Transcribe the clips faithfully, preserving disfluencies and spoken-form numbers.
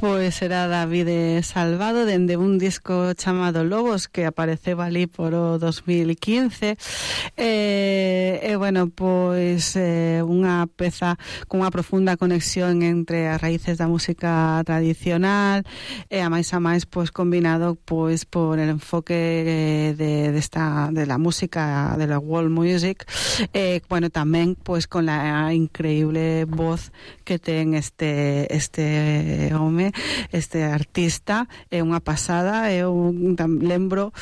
pois era David Salvado dende un disco chamado Lobos que apareceu ali por o dos mil quince. E, e bueno, pois eh, unha peza con unha profunda conexión entre as raíces da música tradicional e a máis a máis pois combinado pois por el enfoque de, de esta de la música de la world music, e bueno, tamén pois con la increíble voz que ten este este home, este artista. É unha pasada. Eu lembro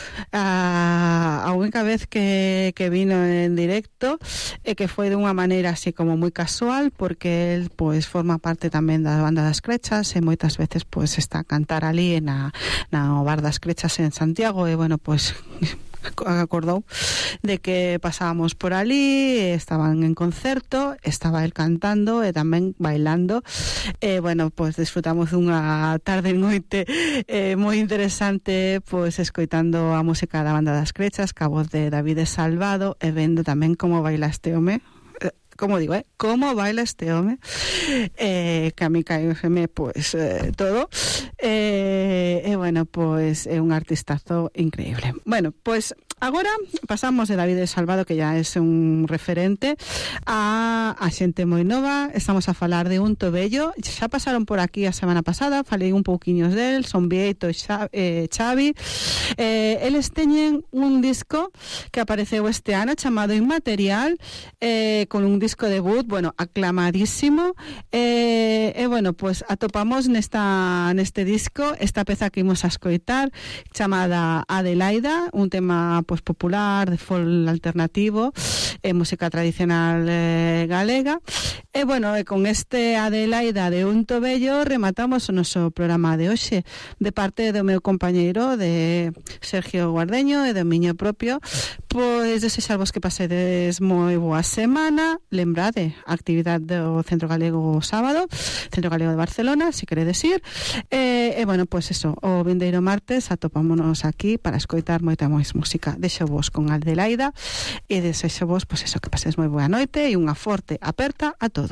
a, a única vez que, que vino en directo e que foi de unha maneira así como moi casual, porque el pois forma parte tamén da banda das Crechas e moitas veces pois está a cantar ali na, na bar das Crechas en Santiago, e bueno, pois acordou de que pasábamos por ali, estaban en concerto, estaba el cantando e tamén bailando, e bueno, pois disfrutamos dunha tarde e noite eh, moi interesante, pois escoitando a música da banda das Crechas, ca voz de David Salvado, e vendo tamén como baila este home. Como digo, eh? Como baila este home, eh, que a mí caíseme pois eh, todo, e eh, eh, bueno, pois é un artistazo increíble. Bueno, pois agora pasamos de David Salvado, que ya é un referente, a, a xente moi nova. Estamos a falar de Un Tobello. Xa pasaron por aquí a semana pasada, falei un pouquiños del, son Vieito e Xa, eh, Xavi. Eh, eles teñen un disco que apareceu este ano chamado Inmaterial, eh, con un disco debut, bueno, aclamadísimo, e eh, eh, bueno, pues atopamos nesta neste disco esta peza que imos a escoitar chamada Adelaida, un tema pues popular, de folk alternativo, e eh, música tradicional eh, galega. E bueno, e con este Adelaida de Un Tobello rematamos o noso programa de hoxe, de parte do meu compañeiro de Sergio Guardeño e do miño propio. Pois desexarvos que pasedes moi boa semana. Lembrade, a actividade do Centro Galego o sábado, Centro Galego de Barcelona, se queredes ir. E, e bueno, pois eso, o vindeiro martes atopámonos aquí para escoitar moita máis música. Deixo vos con Adelaida e desexo vos, pois eso, que pasedes moi boa noite e unha forte aperta a todos.